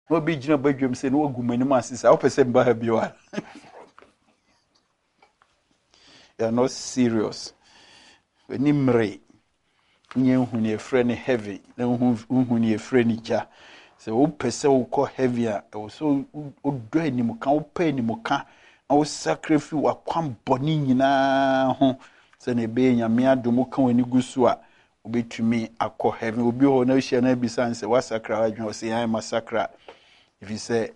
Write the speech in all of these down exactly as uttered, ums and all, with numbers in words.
no be gina badwam say no gu manim asisa wo pese mba ha biwa you are not serious when mre nye huni efre heavy na huni efre ni ja se wo pese wo kɔ heavy a wo so wo do anim ka wo pa anim ka na wo sacrifice wa kwam boni nyina ho se na be nyame adom ka wani gusu a obetumi akɔ heavy obi ho na hia na bisa nse wa sakra adwen o se yan masakra if you say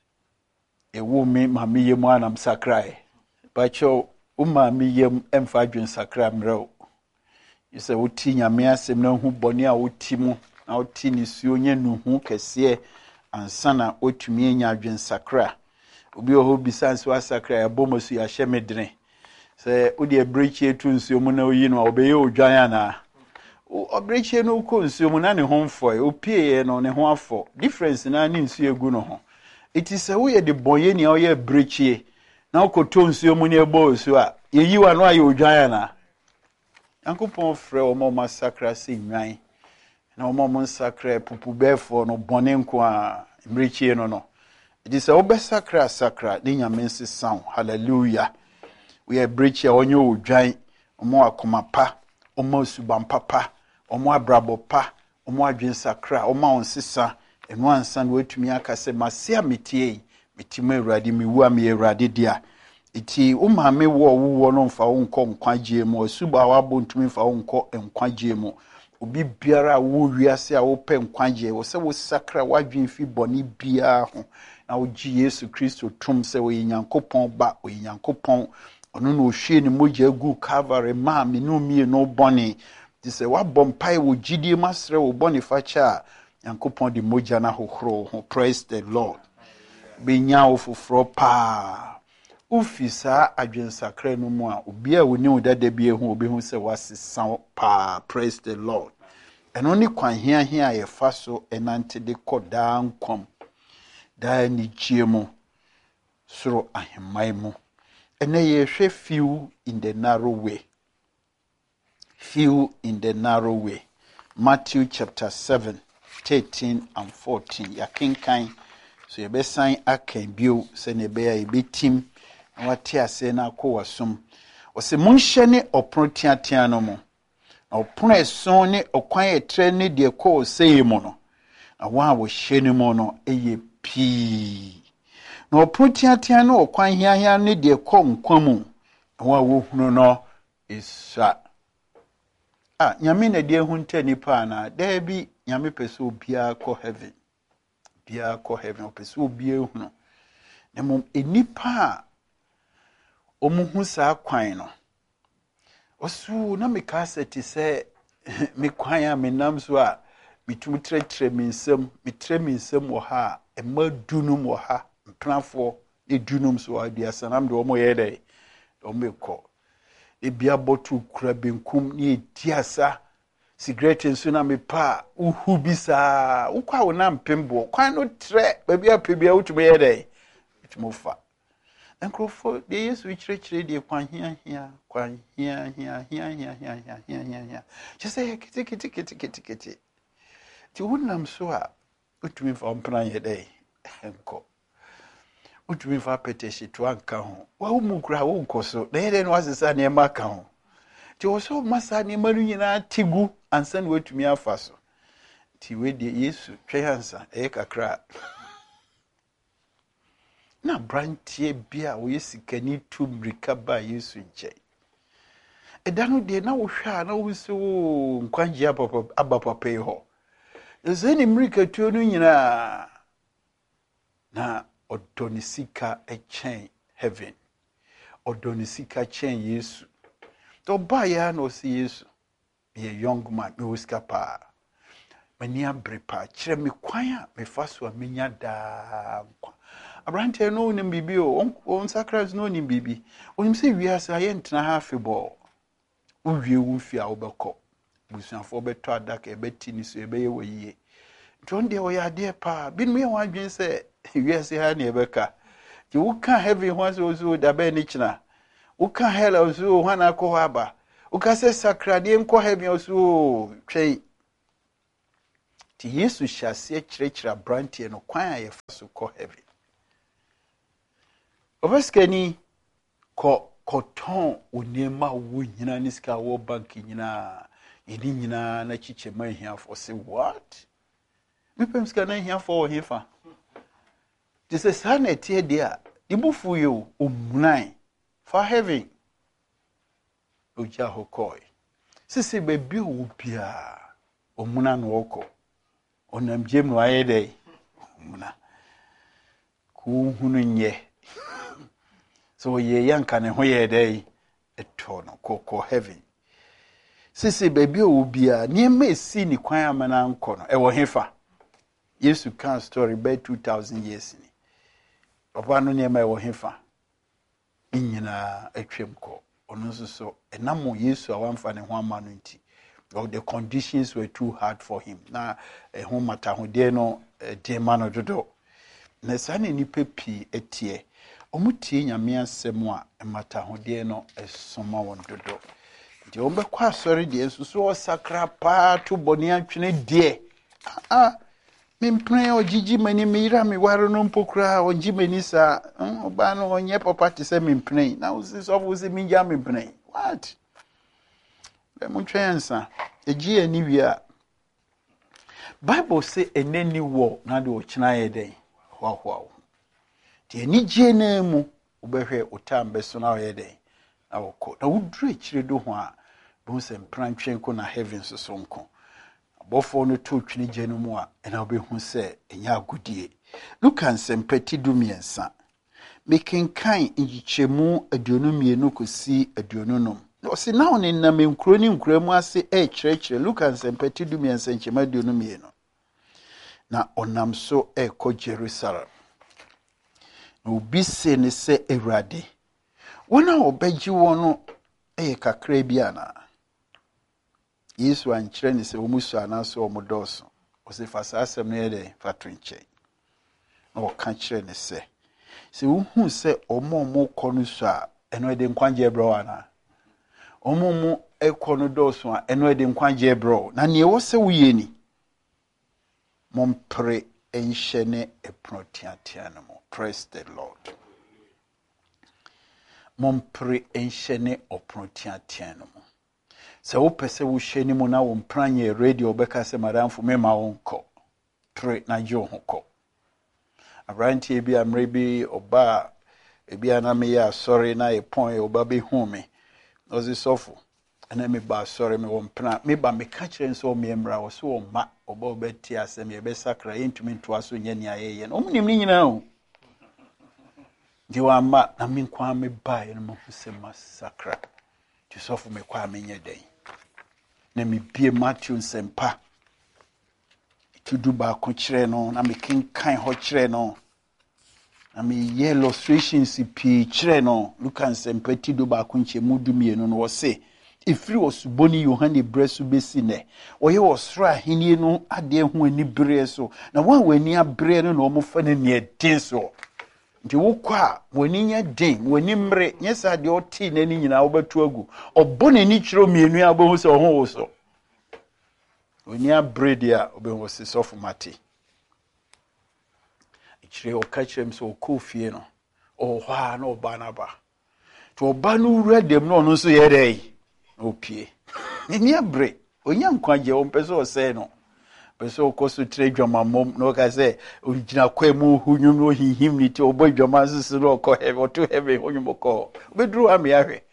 ewo me ma me yemu anam sakra e ba cho o ma me yem emfa adwen sakra mrew you say wo ti nyame asem na hu boni a wo ti mu na wo ti ni suo nye nu hu kese ansa na otumi enya adwen sakra obi ho bisanse wa sakra ya bomosu ya hyemedene say wo de breach etu nsuo mu na oyi no obeye odwan ana o breach no ko nsuo mu na ne ho mfo e opie no ne ho afo difference na ne nsuo egu no ho it is a we de boye ni o ye breach na okoto nsuo mu ne ebo so a yeyi wa no aye odwan ana Yankopon frɛ omo masakra se nwan na omo mo sakra pupu befo no bone nko a mrichie no no it is a obesakra sakra ne nyame nsesan hallelujah we are breach onye odwan omo akoma pa omo suban papa omo abrabo pa omo adwen sakra omo onsesa eno ansan watumi aka se masia metie metime awurade mewu am awurade dia iti o maame wo wo no mfa wo nko nkwagie mu asuba wa bontumi mfa wo nko nkwagie mu obi biara wo wiase a wo pe nkwagie wo se wo sakra wadwen fi boni bia ho na wo gi Yesu Kristo tum se wo Nyankopɔn ba wo Nyankopɔn ono no hwie ni mogya gu Calvary ma me no mie no boni ti se wa bompai wo gidie masre wo boni facha Nyankopɔn di mogya na hohoro ho praise the Lord be nya wo foforo pa Ufisa adwen sakra no mu a obi a woni odada bi ehu obi hu se wasesa pa praise the Lord eno ni kwan hia hia ye fa so enante de koda nkom da ni chiemu soro ahemai mu ene ye hwe few in the narrow way few in the narrow way Matthew chapter seven thirteen and fourteen ya kenkan so ye be san akan bio se ne be ya ye betim wati ase na akọ wasum ose munhye ne opro tiatia no mo opro eson ne okwan etre ne de kọ oseye mo no na wa wo hye ne mo no eye pi na opro tiatia no okwan hiahia ne de kọ nkwamu na wa wo hunu no isa ah nyame na de hu nta nipa na da bi nyame pese obia kọ heaven bia kọ heaven pese obia hunu na mo enipa omuhu sa kwan no osu na mekasa ti se me kwan a menam so a mitum tretre mensem mitre mensem wo ha ema dunum wo ha mprafo e dunum so adia sanam de omo ye dai omeko e bia botu kura benkum ni ediasa cigarette nso na me pa uhu bisa ukwa wo na mpembo kwan no tre ba bia pe bia utum ye dai utumofa Enkrofo de Yesu chire de kwan hia hia kwan hia hia hia hia hia hia hia hia hia chese kiti kiti kiti kiti kiti ti wunam so a utumi fa mpran ye dai enko utumi fa peteshi to anka ho wa umu kura wo nko so na ye no wasesa ne ma ka ho ti wo so masa ne manu nyina tigu ansan watumi afa so ti we de Yesu twe hansa e kakra na brantie bia wo yesikani tu mrika ba Yesu nche edanu de na wo hwa na wo se wo nkwanje abapa abapa pe ho ezeni mrika tu no nyina na odonisika echen heaven odonisika chen Yesu to ba ya no se Yesu ye young man me wiskapa mani abrepa kire me kwan a me faso a menya da nkwa Abrante no nim bibi o on sacrament no nim bibi onim se wiase aye ntena ha febo uwie wu fi a obekọ busuafo beto adaka ebeti ni so ebeye woyie nton de o ya de pa bin me wan dwen se wiase ha na ebeka ti wuka heaven ho so so da be ni kina wuka hell so ho na akọ aba wuka se sacrament nko heaven so twei ti Yesu hyase kyerɛkyerɛ brantie no kwan a yɛfa so kɔ heaven. Obaskani kɔ kɔtɔn onema wo nyina ne sika wo bank nyina yɛni nyina na kyikyɛ ma hiafo say what? Mepem sika na hiafo wo hefa. Ti sɛ saa na tie de a ibufu yo omunan for heaven. Oja hokoi. Sisi bebi wo bia omuna no woko. Onam jem no ayede omuna. Ku hunu nye. So ye yanka ne ho yede eto no koko heaven. Sisi bebi wo bia niema esi ni kwan amana nko no e wo hefa. Yesu kan story be two thousand years ni. Papa no niema e wo hefa. Inyina atwem ko. Ono so enamo Yesu awamfa ne ho ama no nti. The conditions were too hard for him. Na e ho mata ho de no de ma no dodo. Na sane ni pepi etie. Omutie nyame asem a mata ho de no esoma won dodo. Nti ombe kwa asori de nsusu o sakra pa to boni atwene de. Ah mimpre ojiji mani mira mi waro no mpokra onji mani sa oba no onye papa te se mimpre na usi so usi minja mimpre what be muntwensa eji ani wia Bible say enani wo na de ochina ye den hwahwa ti ani je na mu obehwe otambe so na ye den na woko na wudru ekire do ho a bo se mprantwen ko na heaven so so nko bofo no to twini je no mu a ena obehu se enya agudie Luka nsempati dumiensa mekenkan ngichemu aduonu mienu kosi aduonu nom no se na one na menkuro ni nkuro mu ase e kyerɛkyerɛ Luka nsempati dumiensa nchema aduonu mienu na onam so e ko Jerusalem no bi se ne se Awurade wona obegyi wono e kakra bi ana Yesu ankyerɛ ne sɛ omusu anaso omodoso o se fa asɛm ne de fa twenche na o ka kyerɛ ne sɛ sɛ uhu sɛ omo mo kɔ no so a ɛno de nkwagye bro ana omo mo ekɔ no doso a ɛno de nkwagye bro na ne wo sɛ woyɛ ni mompre enhyɛ ne eprotiatia no mo. Praise the Lord. Mompre enhyɛ ne oprotiatia no mo. Se wo pese wo hye mu na wo mpranye radio beka se madamfo mema wo nko pre na je ho ko abranti ebi amre bi oba ebi ana me ya sorry na e pon e oba be hu me ozi sofo ana me ba sorry me wo mpra me ba me ka kire nso me mra wo so ma oba obeti asem ye be sakra yentumi nto aso nya ni ayeye no omnim ni nyina o di wa ma na me kwa me ba ye no mo se masakra ti sofo me kwa me nya den na me bie Matthew nsempa tudu ba ko kire no na me kenkan ho kire no na me ye illustrations pi kire no Luka nsempa tudu ba ko nchemu dumienu no wo se ifiri osuboni Yohane bresu besi ne oye osra henie no ade hu ani bere so na wan wani abere no na omofa ne ne den so nti wokwa wani nya den wani mre nyesa de oti na ni nyina wobatu agu obone ni kyiro mienu abohu se oho wo so wani abere dia obehu se sofu mate ikyire okachirem so okofie no ohwa na oba na ba to oba no wura dem no no so ye dai opie ni abere onya nkwaje o mpese o se no pese o koso tre dwama mom no ka se origina kwemu hunwum no hihim ni te obo dwama sisi no ko heaven to heaven hunwum ko obedru ame ahwe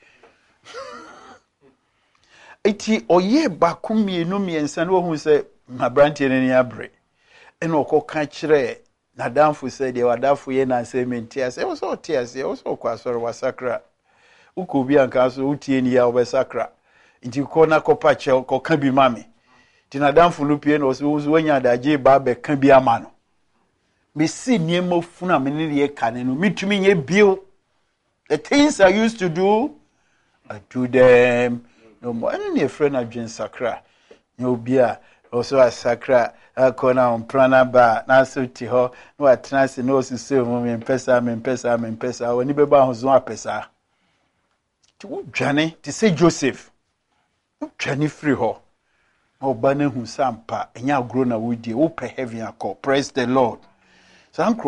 iti oye bakumi enu miensa no hu se mabrantie ne ni abere ena okọ ka kire na danfo se de wadafo ye na se menti ase wo so tie ase wo so kwa soro wasakra uko bi anka so utie ni ya obesakra nti ko na ko pache ko ka bi mame tina danfo no pie no so wo wanya daje ba be ka bi ama no me si niema funa me ne ye kane no mitumi nye bio the things I used to do I do them no more any friend adwen sakra no bia also asakra akona on plana ba na so ti ho no atena se no osise mu me mpesa me mpesa me mpesa woni beba ho zo apesa ti wo dwane ti se Joseph wo dwane free ho ɔba no hu sampa ɛnyɛ agorɔ na wodie wopɛ heaven akɔ. Praise the Lord. So